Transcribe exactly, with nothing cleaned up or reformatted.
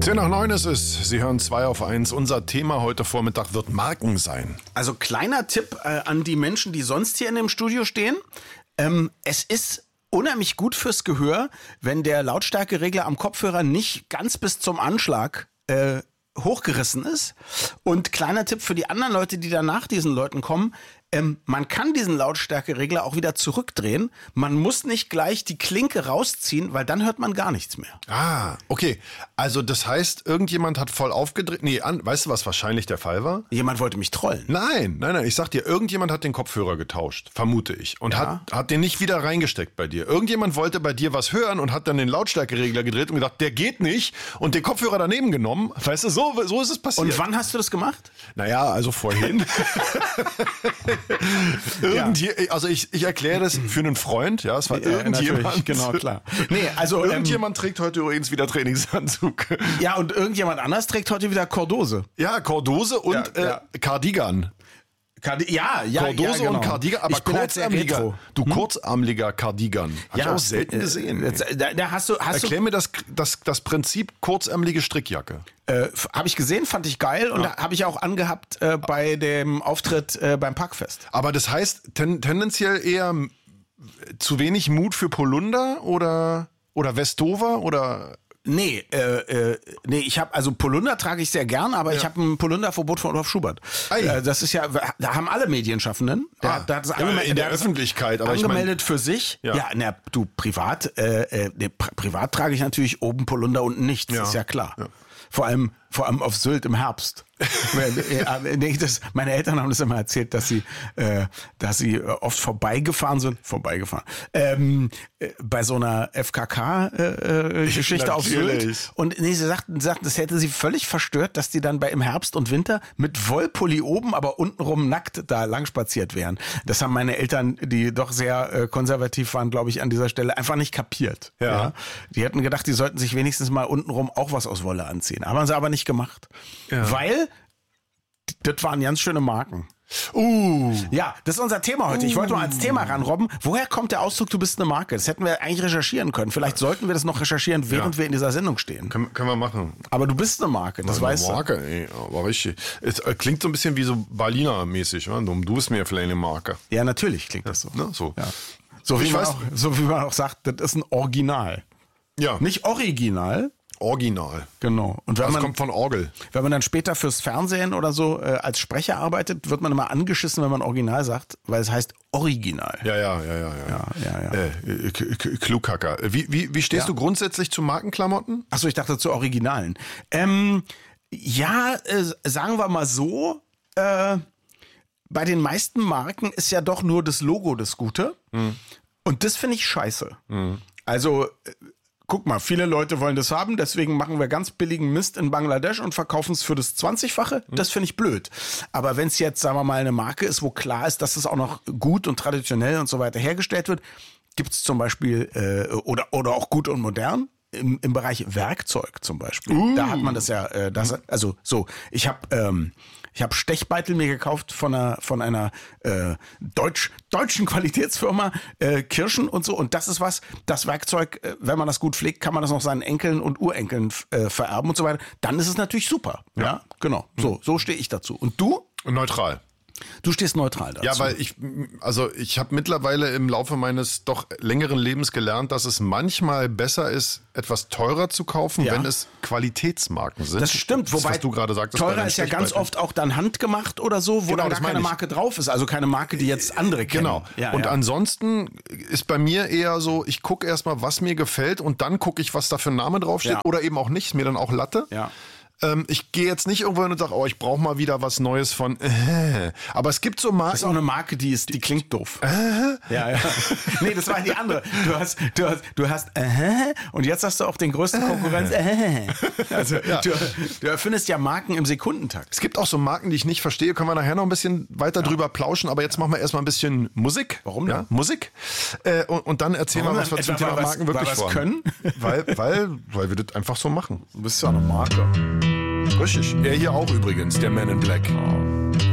zehn nach neun ist es. Sie hören zwei auf eins. Unser Thema heute Vormittag wird Marken sein. Also kleiner Tipp äh, an die Menschen, die sonst hier in dem Studio stehen. Ähm, es ist unheimlich gut fürs Gehör, wenn der Lautstärkeregler am Kopfhörer nicht ganz bis zum Anschlag äh, hochgerissen ist. Und kleiner Tipp für die anderen Leute, die dann nach diesen Leuten kommen. Ähm, man kann diesen Lautstärkeregler auch wieder zurückdrehen. Man muss nicht gleich die Klinke rausziehen, weil dann hört man gar nichts mehr. Ah, okay. Also das heißt, irgendjemand hat voll aufgedreht. Nee, an, weißt du, was wahrscheinlich der Fall war? Jemand wollte mich trollen. Nein, nein, nein. Ich sag dir, irgendjemand hat den Kopfhörer getauscht, vermute ich. Und Ja. hat, hat den nicht wieder reingesteckt bei dir. Irgendjemand wollte bei dir was hören und hat dann den Lautstärkeregler gedreht und gedacht, der geht nicht. Und den Kopfhörer daneben genommen. Weißt du, so, so ist es passiert. Und wann hast du das gemacht? Naja, also vorhin. Irgendje, also ich, ich erkläre das für einen Freund, ja, es war Ja, irgendjemand. natürlich, genau, klar. Nee, also, irgendjemand ähm, trägt heute übrigens wieder Trainingsanzug. Ja, und irgendjemand anders trägt heute wieder Cordose. Ja, Cordose und Ja, ja. Äh, Cardigan. Cardi- ja, ja, Cordose ja, genau. und Cardigan, aber Ich bin halt sehr kurzärmeliger, retro. du kurzärmeliger Cardigan. Hab ich auch selten äh, gesehen. äh, Da, da hast du, hast Erklär du mir das, das, das Prinzip kurzärmelige Strickjacke. äh, habe ich gesehen, fand ich geil und Ja. habe ich auch angehabt äh, bei dem Auftritt äh, beim Packfest. Aber das heißt ten, tendenziell eher m- zu wenig Mut für Polunder oder, oder Westover oder... Nee, äh, äh, nee, ich habe also Polunder trage ich sehr gern, aber Ja. ich habe ein Polunderverbot von Rudolf Schubert. Ei. Äh, das ist ja, da haben alle Medienschaffenden. Der, Ah, hat- der hat es ja, angeme- in der der hat es Öffentlichkeit, aber ich mein- angemeldet für sich. Ja. Ja, na, du privat, äh, äh, nee, pri- privat trage ich natürlich oben Polunder, unten nichts, Ja. ist ja klar. Ja. Vor allem, vor allem auf Sylt im Herbst. Äh, nee, das, meine Eltern haben das immer erzählt, dass sie, äh, dass sie äh, oft vorbeigefahren sind, vorbeigefahren, ähm, äh, bei so einer F K K-Geschichte äh, auf Natürlich. Sylt. Und nee, sie sagten, sagten, das hätte sie völlig verstört, dass die dann bei im Herbst und Winter mit Wollpulli oben, aber untenrum nackt da lang spaziert wären. Das haben meine Eltern, die doch sehr äh, konservativ waren, glaube ich, an dieser Stelle einfach nicht kapiert. Ja. Die hätten gedacht, die sollten sich wenigstens mal untenrum auch was aus Wolle anziehen. Haben sie aber nicht gemacht. Ja. Weil das waren ganz schöne Marken. Uh. Ja, das ist unser Thema heute. Ich wollte mal als Thema ranrobben. Woher kommt der Ausdruck, du bist eine Marke? Das hätten wir eigentlich recherchieren können. Vielleicht sollten wir das noch recherchieren, während Ja. wir in dieser Sendung stehen. Können, können wir machen. Aber du bist eine Marke, das weißt eine Marke, ey, aber richtig. Es äh, klingt so ein bisschen wie so Berliner-mäßig. Ja? Du du bist mir vielleicht eine Marke. du. Ja, natürlich klingt das so. Ne? So. Ja. So, wie Ich man weiß- auch, so wie man auch sagt, das ist ein Original. Ja, Nicht Original, original. genau. Und wenn Das man, kommt von Orgel. wenn man dann später fürs Fernsehen oder so äh, als Sprecher arbeitet, wird man immer angeschissen, wenn man Original sagt, weil es heißt Original. Ja, ja, ja, ja. ja. Ja, ja, ja. Äh, K- K- Klughacker. Wie, wie, wie stehst Ja. du grundsätzlich zu Markenklamotten? Achso, ich dachte zu Originalen. Ähm, ja, äh, sagen wir mal so, äh, bei den meisten Marken ist ja doch nur das Logo das Gute. Und das finde ich scheiße. Also, äh, guck mal, viele Leute wollen das haben, deswegen machen wir ganz billigen Mist in Bangladesch und verkaufen es für das zwanzigfache. Das finde ich blöd. Aber wenn es jetzt, sagen wir mal, eine Marke ist, wo klar ist, dass es auch noch gut und traditionell und so weiter hergestellt wird, gibt es zum Beispiel, äh, oder, oder auch gut und modern, im, im Bereich Werkzeug zum Beispiel. Uh. Da hat man das ja, äh, das, also so, ich habe ähm, ich habe Stechbeitel mir gekauft von einer von einer äh, deutsch deutschen Qualitätsfirma, äh, Kirschen und so, und das ist was, das Werkzeug, äh, wenn man das gut pflegt, kann man das noch seinen Enkeln und Urenkeln äh, vererben und so weiter. Dann ist es natürlich super. Ja, ja genau. So, so stehe ich dazu. Und du? Neutral. Du stehst neutral dazu. Ja, weil ich, also ich habe mittlerweile im Laufe meines doch längeren Lebens gelernt, dass es manchmal besser ist, etwas teurer zu kaufen, Ja. wenn es Qualitätsmarken sind. Das stimmt, Das, wobei was du gerade sagtest. bei teurer den ist ja ganz Stechbeiteln. oft auch dann handgemacht oder so, wo Genau, dann das gar keine meine ich. Marke drauf ist, also keine Marke, die jetzt andere kennen. Genau. Ja, und ja. ansonsten ist bei mir eher so, ich gucke erstmal, was mir gefällt und dann gucke ich, was da für ein Name draufsteht Ja. oder eben auch nicht, ist mir dann auch Latte. Ja. Ähm, ich gehe jetzt nicht irgendwo hin und sage, oh, ich brauche mal wieder was Neues von äh. Aber es gibt so Das ist Marken. auch eine Marke, die ist, die klingt doof. Äh? Ja, ja. Nee, das war die andere. Du hast, du hast, du hast, äh, und jetzt hast du auch den größten Konkurrenz. Äh. Also, Ja. du, du erfindest ja Marken im Sekundentakt. Es gibt auch so Marken, die ich nicht verstehe, können wir nachher noch ein bisschen weiter drüber plauschen, aber jetzt machen wir erstmal ein bisschen Musik. Warum denn? Ja, Musik. Äh, und, und dann erzählen Warum wir, was wir denn? zum Etwa, Thema weil Marken wir's- wirklich weil wir's vorhaben. können? Weil, weil, weil wir das einfach so machen. Du bist ja eine Marke. Richtig. Er hier auch übrigens, der Man in Black.